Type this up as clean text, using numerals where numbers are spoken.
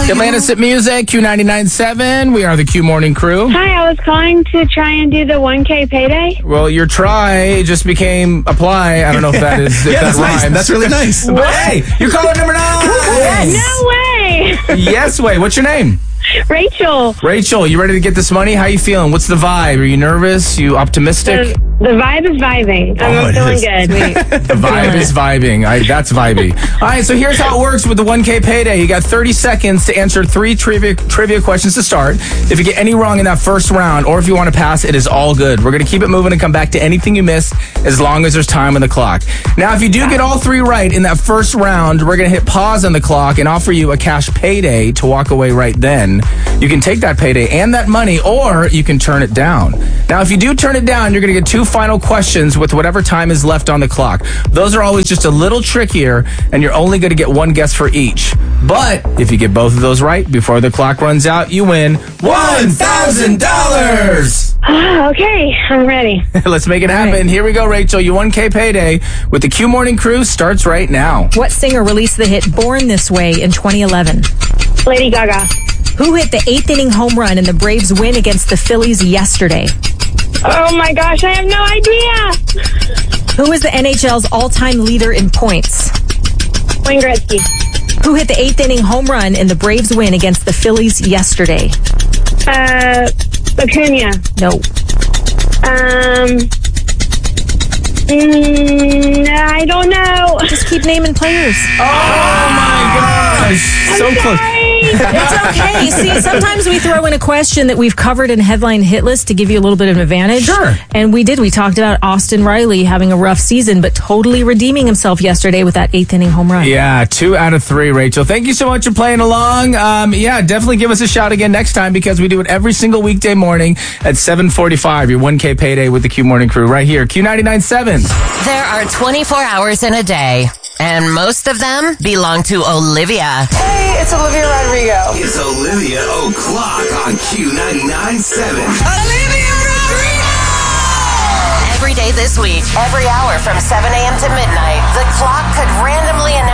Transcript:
Atlantis at Music, Q99.7. We are the Q Morning Crew. Hi, I was calling to try and do the 1K payday. Well, your try just became apply. I don't know if that is. Yeah, that that's nice. rhymes. That's really nice. But hey, you're caller number 9. No way! Yes, way. What's your name? Rachel. Rachel, you ready to get this money? How you feeling? What's the vibe? Are you nervous? You optimistic? The vibe is vibing. I'm feeling good. The vibe is vibing. That's vibey. All right, so here's how it works with the 1K payday. You got 30 seconds to answer 3 trivia questions to start. If you get any wrong in that first round, or if you want to pass, it is all good. We're going to keep it moving and come back to anything you missed as long as there's time on the clock. Now, if you do get all 3 right in that first round, we're going to hit pause on the clock and offer you a cash payday to walk away right then. You can take that payday and that money, or you can turn it down. Now, if you do turn it down, you're going to get 2 final questions with whatever time is left on the clock. Those are always just a little trickier, and you're only going to get 1 guess for each. But if you get both of those right before the clock runs out, you win $1,000. Okay, I'm ready. Let's make it happen. Here we go, Rachel. Your 1K payday with the Q Morning Crew starts right now. What singer released the hit Born This Way in 2011? Lady Gaga. Who hit the 8th inning home run in the Braves' win against the Phillies yesterday? Oh my gosh, I have no idea. Who is the NHL's all-time leader in points? Wayne Gretzky. Who hit the 8th inning home run in the Braves' win against the Phillies yesterday? Acuna. No. I don't know. Just keep naming players. Oh my gosh. So close. It's okay. See, sometimes we throw in a question that we've covered in Headline Hit List to give you a little bit of an advantage. Sure. And we did. We talked about Austin Riley having a rough season, but totally redeeming himself yesterday with that 8th inning home run. Yeah, 2 out of 3, Rachel. Thank you so much for playing along. Yeah, definitely give us a shout again next time, because we do it every single weekday morning at 7:45. Your 1K payday with the Q Morning Crew right here. Q99.7. There are 24 hours in a day, and most of them belong to Olivia. Hey, it's Olivia Rodrigo. It's Olivia O'Clock on Q99.7. Olivia Rodrigo! Every day this week, every hour from 7 a.m. to midnight, the clock could randomly announce